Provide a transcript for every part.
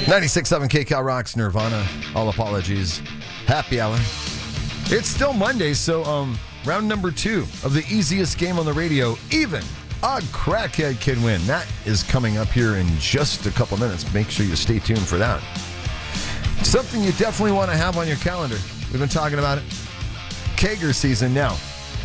96.7 KCal Rocks, Nirvana. All apologies. Happy hour. It's still Monday, so round number 2 of the easiest game on the radio. Even a crackhead can win. That is coming up here in just a couple minutes. Make sure you stay tuned for that. Something you definitely want to have on your calendar. We've been talking about it. Kegger season now.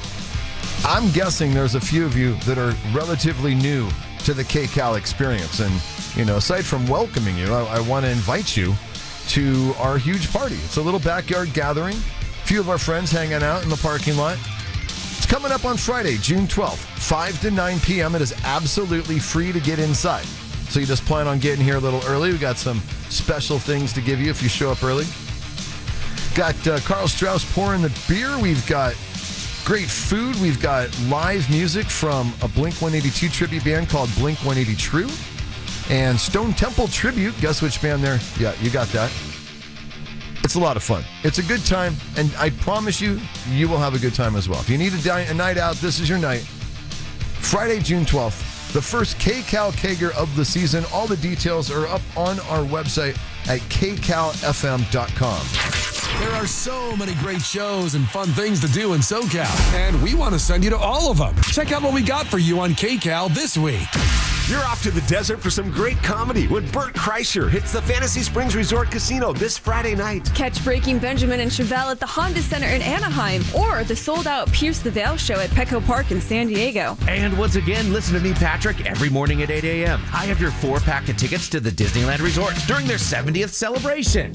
I'm guessing there's a few of you that are relatively new to the KCal experience. And, you know, aside from welcoming you, I want to invite you to our huge party. It's a little backyard gathering. A few of our friends hanging out in the parking lot. It's coming up on Friday, June 12th, 5 to 9 p.m. It is absolutely free to get inside. So you just plan on getting here a little early. We got some special things to give you if you show up early. Got Carl Strauss pouring the beer. We've got great food. We've got live music from a Blink-182 tribute band called Blink-180 True. And Stone Temple Tribute. Guess which band there? Yeah, you got that. It's a lot of fun. It's a good time, and I promise you, you will have a good time as well. If you need a night out, this is your night. Friday, June 12th, the first KCal Kegger of the season. All the details are up on our website at kcalfm.com. There are so many great shows and fun things to do in SoCal, and we want to send you to all of them. Check out what we got for you on KCal this week. You're off to the desert for some great comedy when Bert Kreischer hits the Fantasy Springs Resort Casino this Friday night. Catch Breaking Benjamin and Chevelle at the Honda Center in Anaheim or the sold-out Pierce the Veil show at Petco Park in San Diego. And once again, listen to me, Patrick, every morning at 8 a.m. I have your 4-pack of tickets to the Disneyland Resort during their 70th celebration.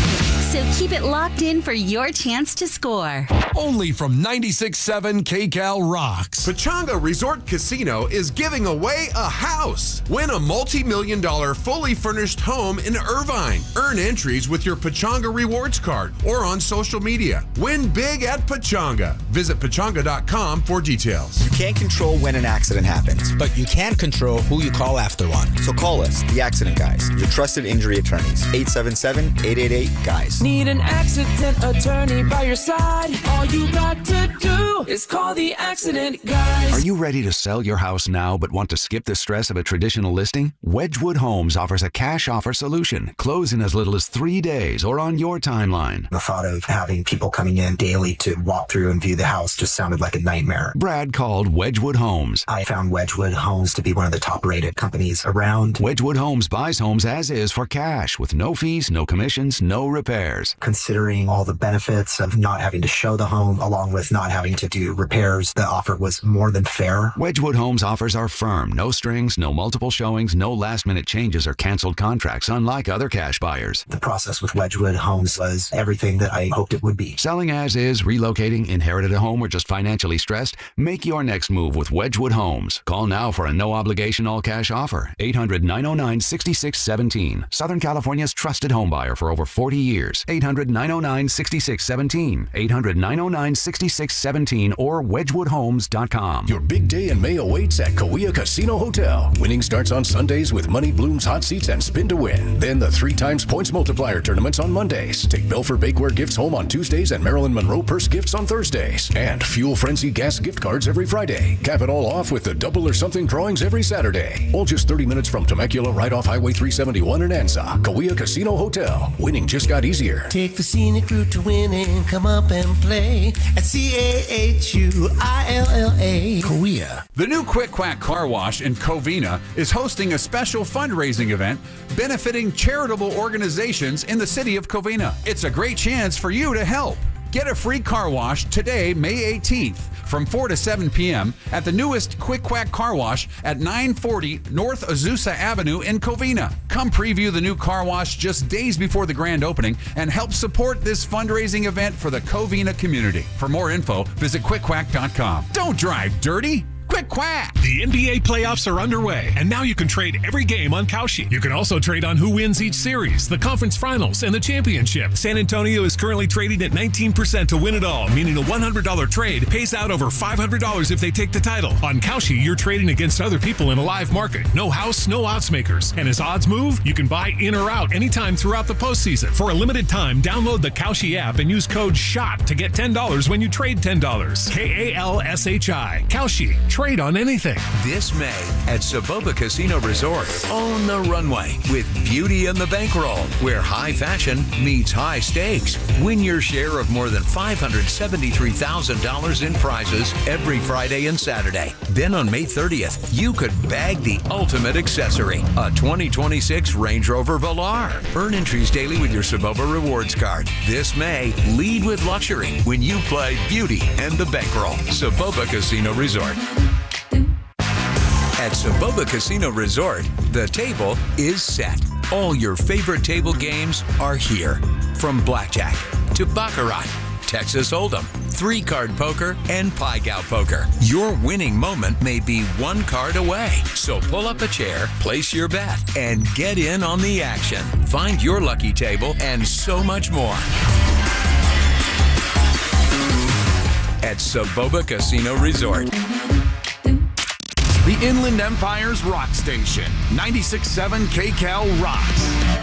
So keep it locked in for your chance to score. Only from 96.7 KCal Rocks. Pechanga Resort Casino is giving away a house. Win a multi-million-dollar fully furnished home in Irvine. Earn entries with your Pechanga Rewards card or on social media. Win big at Pechanga. Visit pechanga.com for details. You can't control when an accident happens, but you can control who you call after one. So call us, the Accident Guys, your trusted injury attorneys. 877-888-GUYS. Need an accident attorney by your side? All you got to do is call the Accident Guys. Are you ready to sell your house now but want to skip the stress of a traditional listing? Wedgwood Homes offers a cash offer solution. Close in as little as 3 days or on your timeline. The thought of having people coming in daily to walk through and view the house just sounded like a nightmare. Brad called Wedgwood Homes. I found Wedgwood Homes to be one of the top-rated companies around. Wedgwood Homes buys homes as is for cash with no fees, no commissions, no repairs. Considering all the benefits of not having to show the home along with not having to do repairs, the offer was more than fair. Wedgwood Homes offers are firm, no strings, no multiple showings, no last-minute changes or canceled contracts, unlike other cash buyers. The process with Wedgwood Homes was everything that I hoped it would be. Selling as is, relocating, inherited a home, or just financially stressed? Make your next move with Wedgwood Homes. Call now for a no-obligation all-cash offer. 800-909-6617. Southern California's trusted home buyer for over 40 years. 800-909-6617. 800-909-6617 or wedgwoodhomes.com. Your big day in May awaits at Kauai Casino Hotel. Winning starts on Sundays with Money Blooms Hot Seats and Spin to Win. Then the 3 times points multiplier tournaments on Mondays. Take Belfer Bakeware gifts home on Tuesdays and Marilyn Monroe purse gifts on Thursdays. And Fuel Frenzy gas gift cards every Friday. Cap it all off with the double or something drawings every Saturday. All just 30 minutes from Temecula right off Highway 371 in Anza. Kauai Casino Hotel. Winning just got easier. Take the scenic route to winning. Come up and play at CAHUILLA. Kauai. The new Quick Quack Car Wash in Covina is hosting a special fundraising event benefiting charitable organizations in the city of Covina. It's a great chance for you to help. Get a free car wash today, May 18th, from 4 to 7 p.m. at the newest Quick Quack Car Wash at 940 North Azusa Avenue in Covina. Come preview the new car wash just days before the grand opening and help support this fundraising event for the Covina community. For more info, visit quickquack.com. Don't drive dirty. Quick Quack! The NBA playoffs are underway, and now you can trade every game on Kalshi. You can also trade on who wins each series, the conference finals, and the championship. San Antonio is currently trading at 19% to win it all, meaning a $100 trade pays out over $500 if they take the title. On Kalshi, you're trading against other people in a live market. No house, no odds makers. And as odds move, you can buy in or out anytime throughout the postseason. For a limited time, download the Kalshi app and use code SHOT to get $10 when you trade $10. KALSHI. Kalshi. trade on anything. This May at Saboba Casino Resort, own the runway with Beauty and the Bankroll, where high fashion meets high stakes. Win your share of more than $573,000 in prizes every Friday and Saturday. Then on May 30th, you could bag the ultimate accessory, a 2026 Range Rover Velar. Earn entries daily with your Saboba Rewards card. This May, lead with luxury when you play Beauty and the Bankroll. Saboba Casino Resort. At Saboba Casino Resort, the table is set. All your favorite table games are here. From blackjack to baccarat, Texas Hold'em, 3-card poker, and Pai Gow poker. Your winning moment may be one card away. So pull up a chair, place your bet, and get in on the action. Find your lucky table and so much more at Saboba Casino Resort. The Inland Empire's Rock Station, 96.7 KCAL rocks.